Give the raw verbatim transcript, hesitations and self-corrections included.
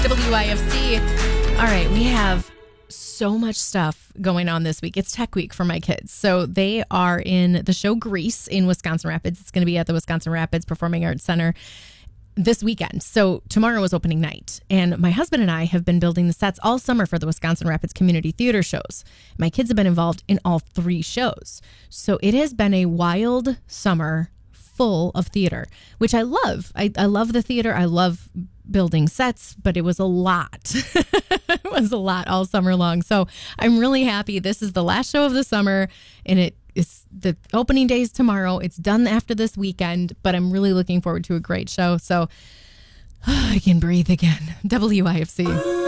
W I F C. All right, we have so much stuff going on this week. It's Tech Week for my kids. So they are in the show Grease in Wisconsin Rapids. It's going to be at the Wisconsin Rapids Performing Arts Center this weekend. So tomorrow is opening night. And my husband and I have been building the sets all summer for the Wisconsin Rapids Community Theater shows. My kids have been involved in all three shows. So it has been a wild summer full of theater, which I love. I, I love the theater. I love building sets, but it was a lot. It was a lot all summer long. So I'm really happy. This is the last show of the summer, and it is the opening day is tomorrow. It's done after this weekend, but I'm really looking forward to a great show. So I can breathe again. W I F C.